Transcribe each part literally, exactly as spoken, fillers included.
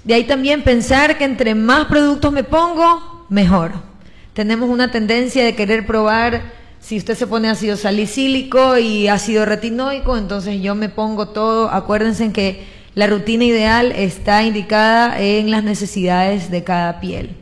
De ahí también pensar que entre más productos me pongo, mejor. Tenemos una tendencia de querer probar, si usted se pone ácido salicílico y ácido retinoico, entonces yo me pongo todo. Acuérdense que la rutina ideal está indicada en las necesidades de cada piel.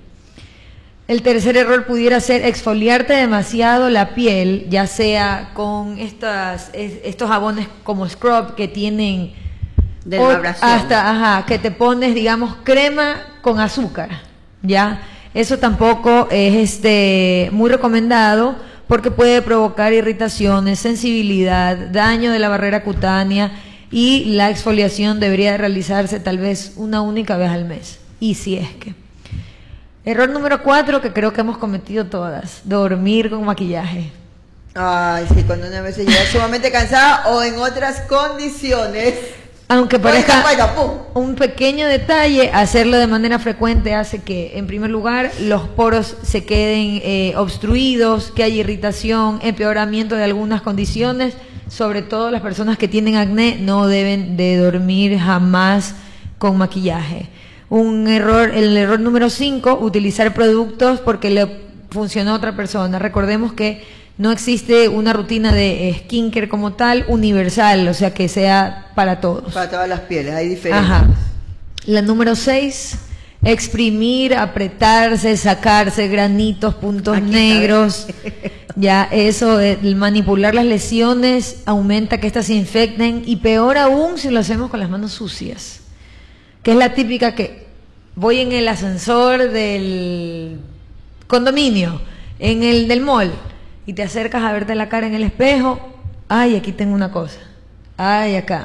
El tercer error pudiera ser exfoliarte demasiado la piel, ya sea con estas, estos jabones como scrub que tienen de hasta, ajá, que te pones, digamos, crema con azúcar, ¿ya? Eso tampoco es este muy recomendado porque puede provocar irritaciones, sensibilidad, daño de la barrera cutánea, y la exfoliación debería realizarse tal vez una única vez al mes, y si es que. Error número cuatro, que creo que hemos cometido todas: dormir con maquillaje. Ay, sí, cuando una vez se llega sumamente cansada o en otras condiciones. Aunque parezca oiga, oiga, pum. un pequeño detalle, hacerlo de manera frecuente hace que, en primer lugar, los poros se queden eh, obstruidos, que haya irritación, empeoramiento de algunas condiciones. Sobre todo las personas que tienen acné no deben de dormir jamás con maquillaje. Un error, el error número cinco, utilizar productos porque le funcionó a otra persona. Recordemos que no existe una rutina de skincare como tal universal, o sea que sea para todos. Para todas las pieles, hay diferentes. Ajá. La número seis, exprimir, apretarse, sacarse granitos, puntos Aquí negros. Ya eso, el manipular las lesiones aumenta que éstas se infecten, y peor aún si lo hacemos con las manos sucias, que es la típica que voy en el ascensor del condominio, en el del mall, y te acercas a verte la cara en el espejo. Ay, aquí tengo una cosa. Ay, acá.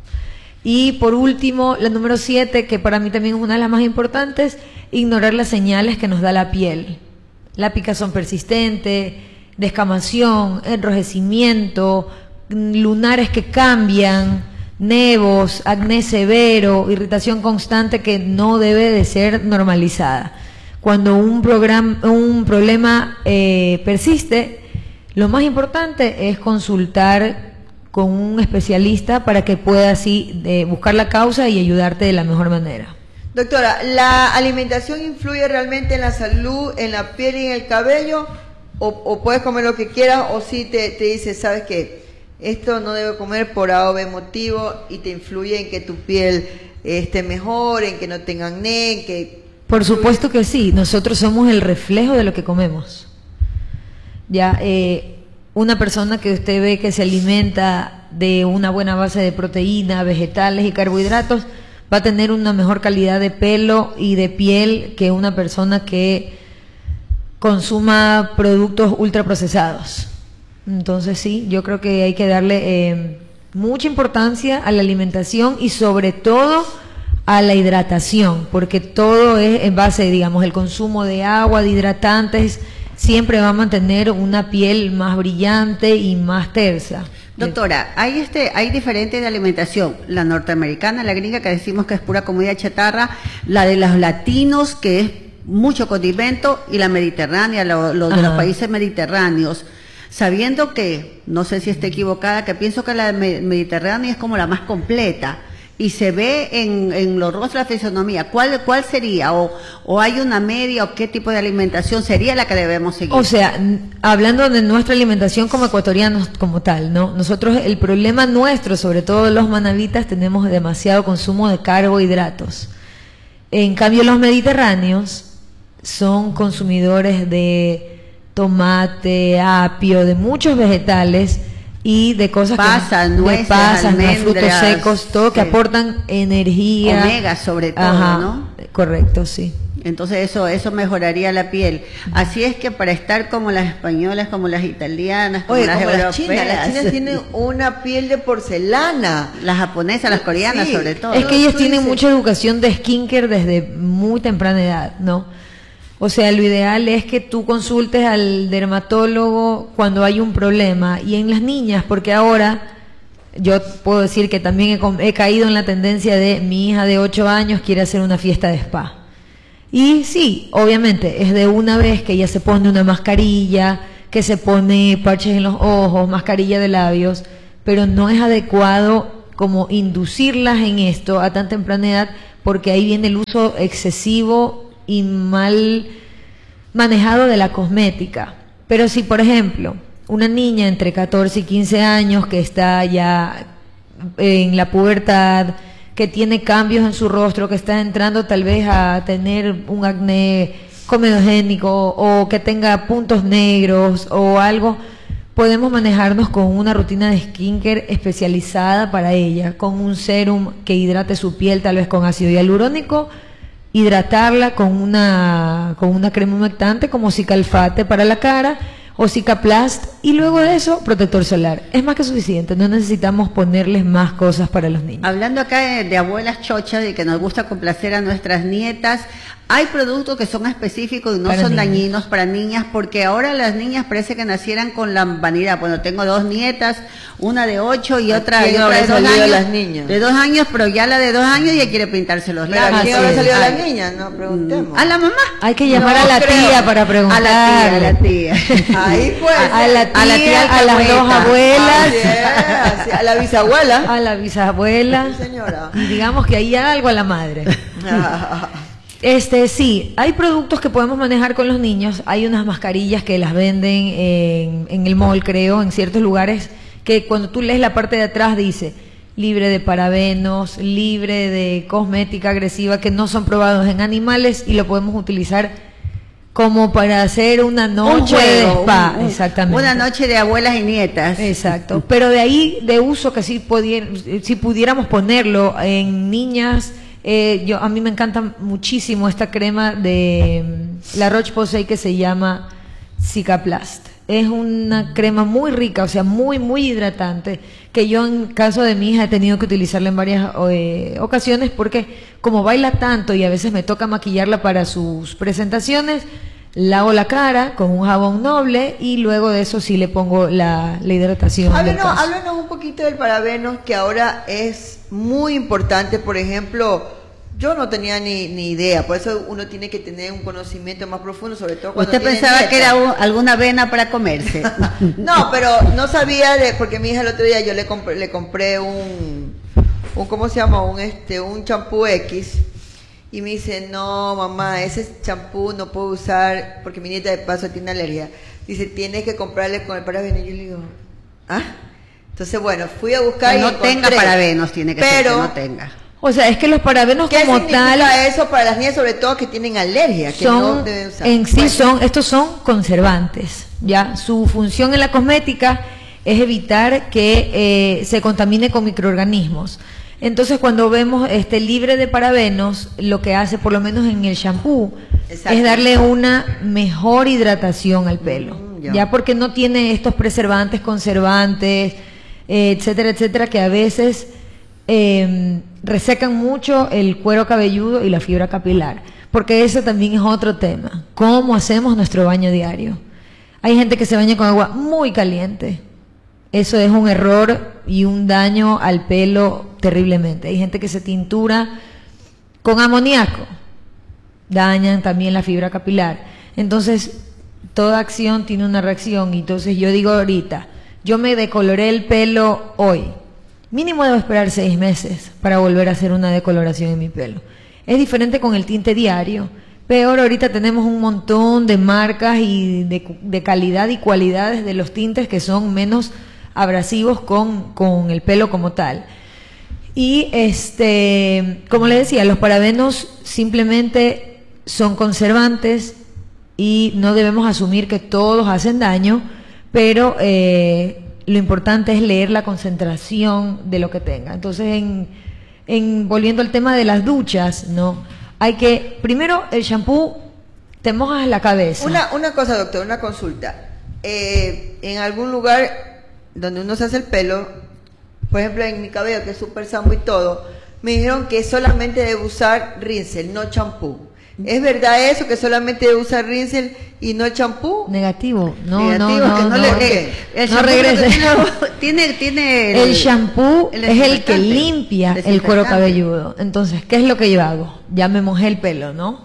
Y por último, la número siete, que para mí también es una de las más importantes, ignorar las señales que nos da la piel. La picazón persistente, descamación, enrojecimiento, lunares que cambian, nevos, acné severo, irritación constante que no debe de ser normalizada. Cuando un, programa, un problema eh, persiste, lo más importante es consultar con un especialista para que pueda así eh, buscar la causa y ayudarte de la mejor manera. Doctora, ¿la alimentación influye realmente en la salud, en la piel y en el cabello? ¿O, o puedes comer lo que quieras, o si te, te dice, sabes que esto no debe comer por A o B motivo, y te influye en que tu piel esté mejor, en que no tenga acné, en que... Por supuesto que sí, nosotros somos el reflejo de lo que comemos. Ya, eh, una persona que usted ve que se alimenta de una buena base de proteína, vegetales y carbohidratos, va a tener una mejor calidad de pelo y de piel que una persona que consuma productos ultraprocesados. Entonces sí, yo creo que hay que darle eh, mucha importancia a la alimentación y sobre todo a la hidratación, porque todo es en base, digamos, el consumo de agua, de hidratantes, siempre va a mantener una piel más brillante y más tersa. Doctora, hay este, hay diferentes de alimentación, la norteamericana, la gringa, que decimos que es pura comida chatarra, la de los latinos, que es mucho condimento, y la mediterránea, lo, lo de los países mediterráneos, sabiendo que, no sé si esté equivocada, que pienso que la mediterránea es como la más completa, y se ve en, en los rostros, la fisonomía. ¿Cuál, cuál sería? O, ¿O hay una media, o qué tipo de alimentación sería la que debemos seguir? O sea, hablando de nuestra alimentación como ecuatorianos como tal, ¿no? Nosotros, el problema nuestro, sobre todo los manabitas, tenemos demasiado consumo de carbohidratos. En cambio, los mediterráneos son consumidores de tomate, apio, de muchos vegetales y de cosas pasas, que nueces, de pasas, almendras, frutos secos, todo sí, que aportan energía, omega sobre todo, ajá, ¿no? Correcto, sí. Entonces eso eso mejoraría la piel. Así es que para estar como las españolas, como las italianas, como Oye, las como europeas, las chinas, las chinas tienen una piel de porcelana, las japonesas, las coreanas, sí, sobre todo. Es que ellas tienen dices... mucha educación de skincare desde muy temprana edad, ¿no? O sea, lo ideal es que tú consultes al dermatólogo cuando hay un problema. Y en las niñas, porque ahora yo puedo decir que también he, he caído en la tendencia de mi hija de ocho años quiere hacer una fiesta de spa. Y sí, obviamente, es de una vez que ella se pone una mascarilla, que se pone parches en los ojos, mascarilla de labios, pero no es adecuado como inducirlas en esto a tan temprana edad, porque ahí viene el uso excesivo y mal manejado de la cosmética. Pero si, por ejemplo, una niña entre catorce y quince años que está ya en la pubertad, que tiene cambios en su rostro, que está entrando tal vez a tener un acné comedogénico o que tenga puntos negros o algo, podemos manejarnos con una rutina de skincare especializada para ella, con un serum que hidrate su piel, tal vez con ácido hialurónico, hidratarla con una, con una crema humectante como Cicalfate para la cara o Cicaplast, y luego de eso protector solar. Es más que suficiente, no necesitamos ponerles más cosas para los niños. Hablando acá de, de abuelas chochas y que nos gusta complacer a nuestras nietas, hay productos que son específicos y no Para son niñas. dañinos para niñas, porque ahora las niñas parece que nacieran con la vanidad. Bueno, tengo dos nietas, una de ocho y ¿A otra, quién y otra habrá de dos salido años. las niñas? De dos años, pero ya la de dos años ya quiere pintarse los Pero labios. ¿a quién Así habrá es. salido Ay. las niñas? No preguntemos. A la mamá. Hay que llamar No a la creo. tía para A preguntar. la tía, a la tía. Ahí pues. A la tía, A la tía a las dos alcahueta. abuelas, Así es, así, a la bisabuela. a la bisabuela, Sí, señora. y digamos que ahí hay algo a la madre. Este, sí, hay productos que podemos manejar con los niños. Hay unas mascarillas que las venden en, en el mall, creo, en ciertos lugares, que cuando tú lees la parte de atrás dice libre de parabenos, libre de cosmética agresiva, que no son probados en animales, y lo podemos utilizar como para hacer una noche Un de juego, spa. un- un- Exactamente. Una noche de abuelas y nietas. Exacto, pero de ahí de uso que sí, pudier- si pudiéramos ponerlo en niñas, eh, yo a mí me encanta muchísimo esta crema de mm, La Roche-Posay que se llama Cicaplast. Es una crema muy rica, o sea, muy, muy hidratante, que yo en caso de mi hija he tenido que utilizarla en varias eh, ocasiones porque como baila tanto y a veces me toca maquillarla para sus presentaciones, lavo la cara con un jabón noble y luego de eso sí le pongo la, la hidratación. del Háblenos, caso. háblenos un poquito del parabenos, que ahora es muy importante. Por ejemplo, yo no tenía ni, ni idea, por eso uno tiene que tener un conocimiento más profundo, sobre todo cuando Usted tiene pensaba que nietas. era un- alguna avena para comerse. No, pero no sabía de, porque mi hija el otro día yo le compré, le compré un, un, ¿cómo se llama? Un este, un champú X, y me dice, no mamá, ese champú no puedo usar, porque mi nieta de paso tiene alergia. Dice, tienes que comprarle con el parabenos. Y yo le digo, ¿ah? Entonces bueno, fui a buscar Que y no encontré. tenga parabenos, tiene que ser Pero, que no tenga. O sea, es que los parabenos ¿qué como significa tal eso para las niñas, sobre todo que tienen alergia, que son, no deben usar? en sí Bueno, son, estos son conservantes, ¿ya? Su función en la cosmética es evitar que eh, se contamine con microorganismos. Entonces, cuando vemos este libre de parabenos, lo que hace, por lo menos en el shampoo, Exacto. es darle una mejor hidratación al pelo, Mm, ya. ya. porque no tiene estos preservantes, conservantes, eh, etcétera, etcétera, que a veces eh, resecan mucho el cuero cabelludo y la fibra capilar, porque ese también es otro tema. ¿Cómo hacemos nuestro baño diario? Hay gente que se baña con agua muy caliente. Eso es un error y un daño al pelo terriblemente. Hay gente que se tintura con amoníaco. Dañan también la fibra capilar. Entonces, toda acción tiene una reacción. Entonces, yo digo ahorita, yo me decoloré el pelo hoy. Mínimo debo esperar seis meses para volver a hacer una decoloración en mi pelo. Es diferente con el tinte diario. Peor, ahorita tenemos un montón de marcas y de, de calidad y cualidades de los tintes que son menos abrasivos con, con el pelo como tal. Y este, como le decía, los parabenos simplemente son conservantes y no debemos asumir que todos hacen daño, pero eh, lo importante es leer la concentración de lo que tenga. Entonces, en, en volviendo al tema de las duchas, ¿no? Hay que, primero, el shampoo, te mojas la cabeza. Una, una cosa, doctor, una consulta. Eh, en algún lugar donde uno se hace el pelo, por ejemplo en mi cabello, que es súper sambo y todo, me dijeron que solamente debo usar rinser, no champú. ¿Es verdad eso, que solamente debo usar rinser y no champú? Negativo. No, Negativo, no, no, que no no. le- ¿por qué? eh, el No shampoo regrese. Tiene, tiene El shampoo el es el que desinfectante. limpia el Desinfectante. cuero cabelludo. Entonces, ¿qué es lo que yo hago? Ya me mojé el pelo, ¿no?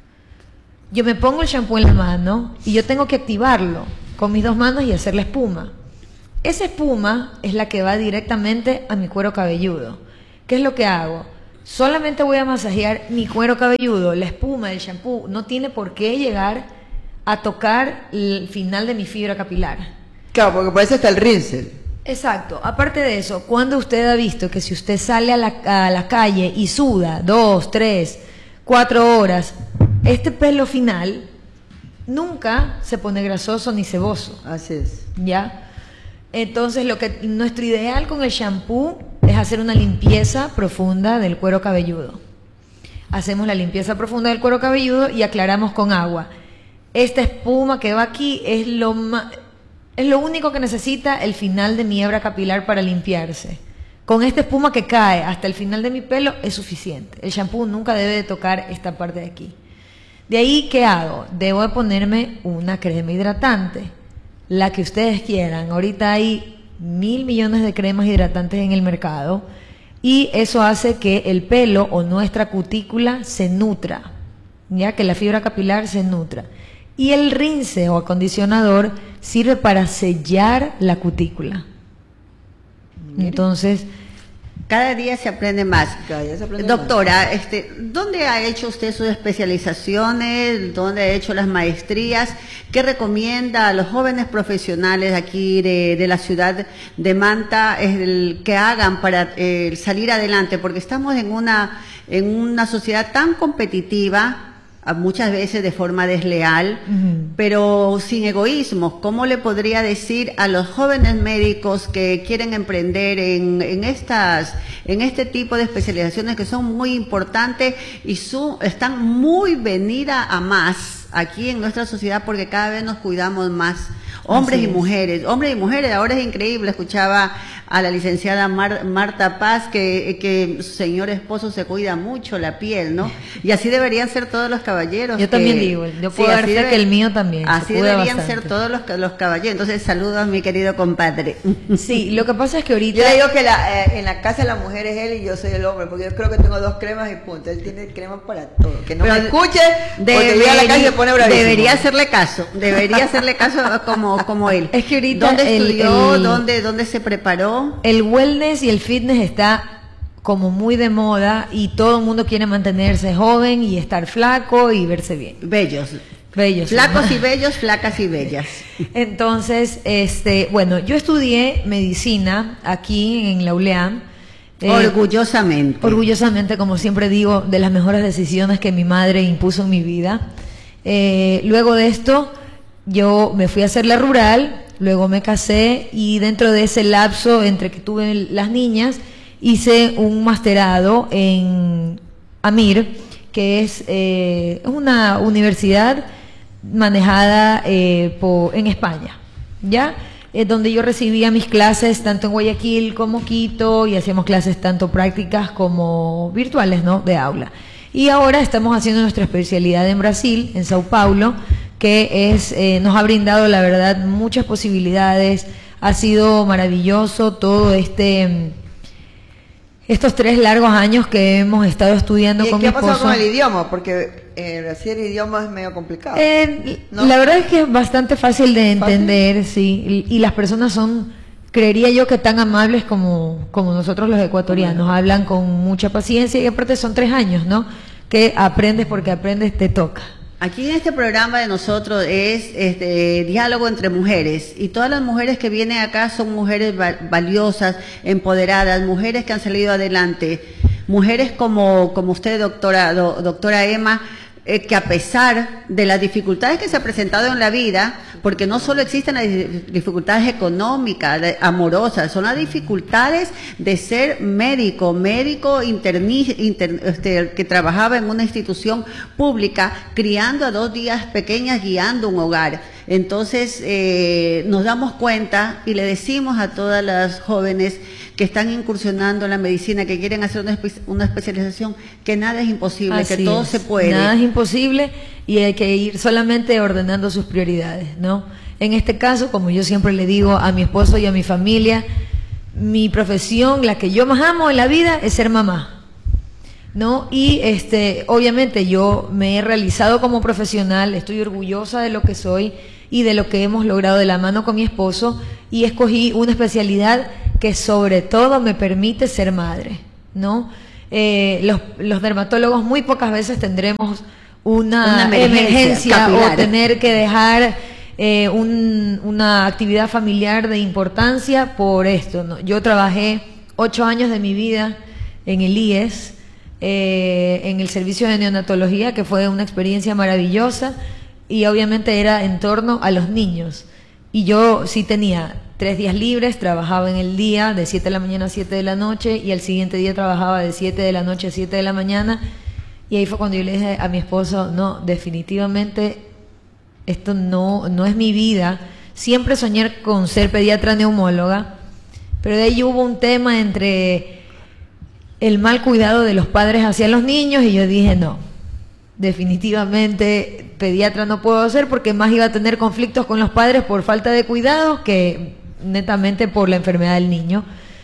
Yo me pongo el shampoo en la mano y yo tengo que activarlo con mis dos manos y hacer la espuma. Esa espuma es la que va directamente a mi cuero cabelludo. ¿Qué es lo que hago? solamente voy a masajear mi cuero cabelludo, la espuma del shampoo no tiene por qué llegar a tocar el final de mi fibra capilar. Claro, porque por eso está el rinse. Exacto. Aparte de eso, cuando usted ha visto que si usted sale a la, a la calle y suda dos, tres, cuatro horas, este pelo final nunca se pone grasoso ni ceboso. Así es. ¿Ya? Entonces, lo que nuestro ideal con el shampoo es hacer una limpieza profunda del cuero cabelludo. Hacemos la limpieza profunda del cuero cabelludo y aclaramos con agua. Esta espuma que va aquí es lo ma- es lo único que necesita el final de mi hebra capilar para limpiarse. Con esta espuma que cae hasta el final de mi pelo es suficiente. El shampoo nunca debe de tocar esta parte de aquí. De ahí, ¿qué hago? Debo de ponerme una crema hidratante, la que ustedes quieran. Ahorita hay mil millones de cremas hidratantes en el mercado y eso hace que el pelo o nuestra cutícula se nutra, ya que la fibra capilar se nutra. Y el rinse o acondicionador sirve para sellar la cutícula. Mire. Entonces, cada día se aprende más. Cada día se aprende Doctora, más. Este, ¿dónde ha hecho usted sus especializaciones? ¿Dónde ha hecho las maestrías? ¿Qué recomienda a los jóvenes profesionales aquí de, de la ciudad de Manta el, que hagan para eh, salir adelante? Porque estamos en una, en una sociedad tan competitiva, muchas veces de forma desleal, uh-huh. pero sin egoísmo. ¿Cómo le podría decir a los jóvenes médicos que quieren emprender en, en estas, en este tipo de especializaciones que son muy importantes y su, están muy venidas a más aquí en nuestra sociedad porque cada vez nos cuidamos más? Hombres y mujeres, hombres y mujeres, ahora es increíble, escuchaba a la licenciada Mar, Marta Paz que, que su señor esposo se cuida mucho la piel, ¿no? Y así deberían ser todos los caballeros. Yo que, también digo, yo puedo sí, dar fe debe, que el mío también. Así deberían ser todos los, los caballeros. Entonces saludo a mi querido compadre. Sí, lo que pasa es que ahorita... Yo le digo que la, eh, en la casa la mujer es él y yo soy el hombre, porque yo creo que tengo dos cremas y punto. Él tiene cremas para todo. Que no Pero me escuche, debería, porque llega a la casa y se pone bravísimo. Debería hacerle caso, debería hacerle caso como, como él. Es que ahorita ¿Dónde el, estudió? el, ¿Dónde, ¿Dónde se preparó? El wellness y el fitness está como muy de moda y todo el mundo quiere mantenerse joven y estar flaco y verse bien. Bellos. Bellos. Flacos y bellos, flacas y bellas. Entonces, este, bueno, yo estudié medicina aquí en la U L E A M. Eh, orgullosamente. Orgullosamente, como siempre digo, de las mejores decisiones que mi madre impuso en mi vida. Eh, luego de esto, yo me fui a hacer la rural, luego me casé y dentro de ese lapso entre que tuve las niñas, hice un masterado en AMIR, que es eh, una universidad manejada eh, por, en España, ¿ya? Eh, donde yo recibía mis clases tanto en Guayaquil como Quito y hacíamos clases tanto prácticas como virtuales, ¿no? De aula. Y ahora estamos haciendo nuestra especialidad en Brasil, en Sao Paulo, que es eh, nos ha brindado, la verdad, muchas posibilidades. Ha sido maravilloso todo este... estos tres largos años que hemos estado estudiando ¿Y con qué mi ha pasado esposo. con el idioma? Porque en Brasil el idioma es medio complicado. Eh, ¿no? La verdad es que es bastante fácil de entender, ¿Fácil? sí. Y, y las personas son, creería yo, que tan amables como, como nosotros los ecuatorianos. Bueno. Hablan con mucha paciencia y aparte son tres años, ¿no? Que aprendes porque aprendes, te toca. Aquí en este programa de nosotros es este diálogo entre mujeres y todas las mujeres que vienen acá son mujeres valiosas, empoderadas, mujeres que han salido adelante, mujeres como como usted, doctora do, doctora Emma, eh, que a pesar de las dificultades que se han presentado en la vida, porque no solo existen las dificultades económicas, amorosas, son las dificultades de ser médico, médico interni, inter, este, que trabajaba en una institución pública, criando a dos días pequeñas, guiando un hogar. Entonces, eh, nos damos cuenta y le decimos a todas las jóvenes que están incursionando en la medicina, que quieren hacer una, espe una especialización, que nada es imposible, Así que todo es. se puede. Nada es imposible y hay que ir solamente ordenando sus prioridades, ¿no? En este caso, como yo siempre le digo a mi esposo y a mi familia, mi profesión, la que yo más amo en la vida, es ser mamá, ¿no? Y este, obviamente yo me he realizado como profesional, estoy orgullosa de lo que soy y de lo que hemos logrado de la mano con mi esposo y escogí una especialidad que sobre todo me permite ser madre, ¿no? eh, los, los dermatólogos muy pocas veces tendremos una, Una emergencia emergencia capilar. o tener que dejar eh, un, una actividad familiar de importancia por esto, ¿no? Yo trabajé ocho años de mi vida en el I E S, eh, en el servicio de neonatología, que fue una experiencia maravillosa, y obviamente era en torno a los niños. Y yo sí tenía tres días libres, trabajaba en el día de siete de la mañana a siete de la noche, y al siguiente día trabajaba de siete de la noche a siete de la mañana. Y ahí fue cuando yo le dije a mi esposo, no, definitivamente esto no, no es mi vida. Siempre soñé con ser pediatra neumóloga, pero de ahí hubo un tema entre el mal cuidado de los padres hacia los niños, y yo dije, no, definitivamente pediatra no puedo ser, porque más iba a tener conflictos con los padres por falta de cuidados que netamente por la enfermedad del niño.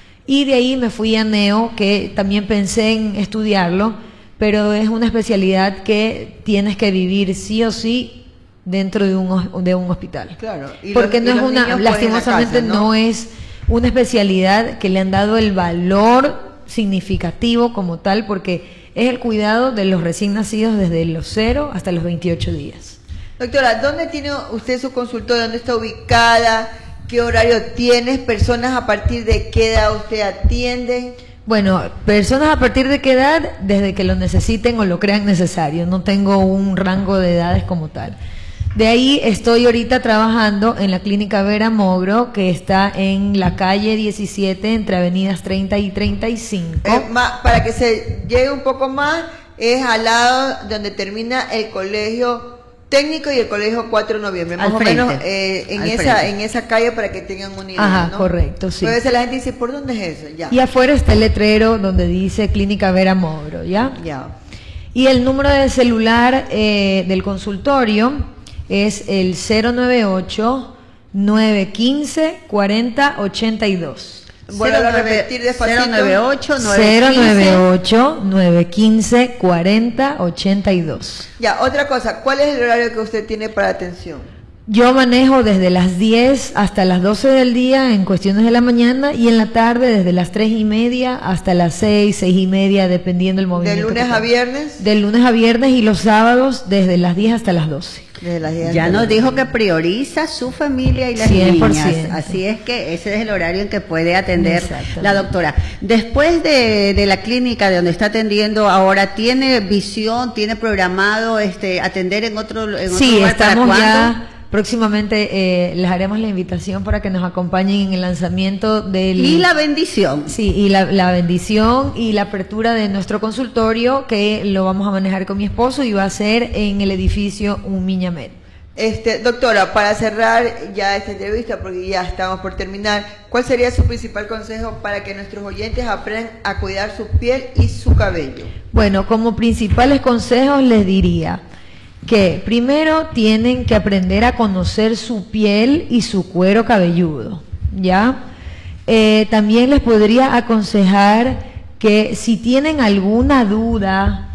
Y de ahí me fui a neo, que también pensé en estudiarlo, pero es una especialidad que tienes que vivir sí o sí dentro de un, de un hospital. Claro. Y porque los, no y es los una, niños, pues, lastimosamente en la casa, ¿no? ¿no? no es una especialidad que le han dado el valor significativo como tal, porque es el cuidado de los recién nacidos desde los cero hasta los veintiocho días. Doctora, ¿dónde tiene usted su consultorio? ¿Dónde está ubicada? ¿Qué horario tienes? ¿Personas a partir de qué edad usted atiende? Bueno, personas a partir de qué edad, desde que lo necesiten o lo crean necesario. No tengo un rango de edades como tal. De ahí estoy ahorita trabajando en la Clínica Vera Mogro, que está en la calle diecisiete, entre avenidas treinta y treinta y cinco. Eh, ma- para que se llegue un poco más, es al lado donde termina el colegio técnico y el colegio cuatro de noviembre, más Al o frente, menos eh, en al esa frente. en esa calle, para que tengan una idea. Ajá, ¿no? correcto, sí. Pero a veces la gente dice, ¿por dónde es eso? Ya. Y afuera está el letrero donde dice Clínica Vera Mogro, ¿ya? Ya. Y el número de celular eh, del consultorio es el cero nueve ocho, nueve uno cinco, cuatro cero ocho dos. Vuelvo a repetir despacito. cero nueve ocho, cero nueve nueve ocho, nueve uno cinco, cuatro cero ocho dos. Ya, otra cosa, ¿cuál es el horario que usted tiene para atención? Yo manejo desde las diez hasta las doce del día en cuestiones de la mañana, y en la tarde desde las tres y media hasta las seis, seis y media, dependiendo del ¿De movimiento. lunes que a tenga. viernes? De lunes a viernes, y los sábados desde las diez hasta las doce. Desde las diez Ya hasta nos las dijo doce. que prioriza su familia y las cien por niñas. ciento. Así es que ese es el horario en que puede atender Exactamente. la doctora. Después de, de la clínica de donde está atendiendo ahora, ¿tiene visión, tiene programado este atender en otro, en otro Sí, lugar? ¿Para estamos cuándo? ya, próximamente eh, les haremos la invitación para que nos acompañen en el lanzamiento del... Y la bendición. Sí, y la, la bendición y la apertura de nuestro consultorio, que lo vamos a manejar con mi esposo, y va a ser en el edificio Umiñamed. Este, doctora, para cerrar ya esta entrevista, porque ya estamos por terminar, ¿cuál sería su principal consejo para que nuestros oyentes aprendan a cuidar su piel y su cabello? Bueno, como principales consejos les diría que primero tienen que aprender a conocer su piel y su cuero cabelludo, ¿ya? Eh, también les podría aconsejar que si tienen alguna duda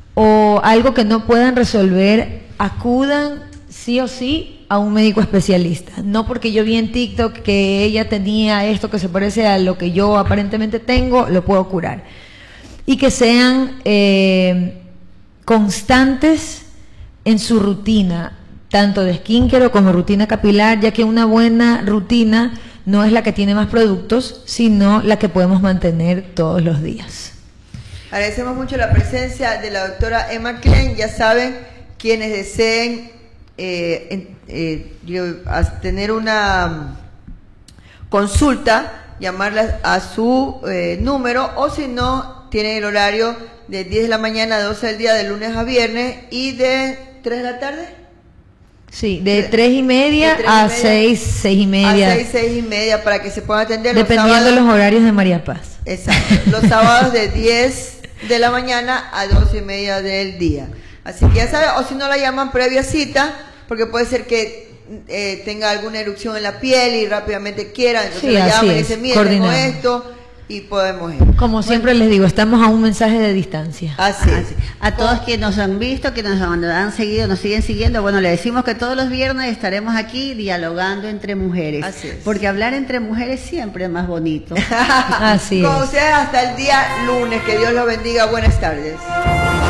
o algo que no puedan resolver, acudan sí o sí a un médico especialista. No porque yo vi en TikTok que ella tenía esto que se parece a lo que yo aparentemente tengo, lo puedo curar. Y que sean eh, constantes en su rutina, tanto de skincare como rutina capilar, ya que una buena rutina no es la que tiene más productos, sino la que podemos mantener todos los días. Agradecemos mucho la presencia de la doctora Emma Klein. Ya saben, quienes deseen eh, en- eh, yo- a tener una consulta, llamarla a su eh, número, o si no, tienen el horario de diez de la mañana a doce del día, de lunes a viernes, y de tres de la tarde Sí, de De- tres y media de tres y a media seis, seis y media, a seis, seis y media, para que se puedan atender los dependiendo de sábados. los horarios de María Paz. Exacto, los sábados de diez de la mañana a doce y media del día. Así que ya saben, o si no la llaman previa cita, porque puede ser que eh, tenga alguna erupción en la piel y rápidamente quieran, entonces Sí, la así llaman y es, dicen, mire, tengo coordinamos. esto, y podemos ir. Como siempre les digo, estamos a un mensaje de distancia. Así es. Así. A todos quienes nos han visto, que nos han, han seguido, nos siguen siguiendo, bueno, le decimos que todos los viernes estaremos aquí dialogando entre mujeres. Así es. Porque hablar entre mujeres siempre es más bonito. Así Con es. ustedes hasta el día lunes. Que Dios los bendiga. Buenas tardes.